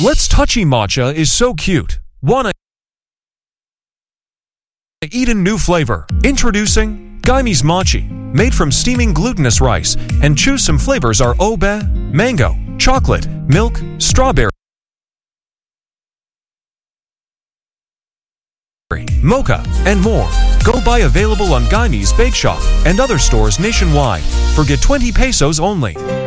Let's Touchy Matcha is so cute. Wanna eat a new flavor? Introducing Gaime's Mochi. Made from steaming glutinous rice, and choose some flavors are obe, mango, chocolate, milk, strawberry, mocha, and more. Go buy available on Gaime's Bake Shop and other stores nationwide for get 20 pesos only.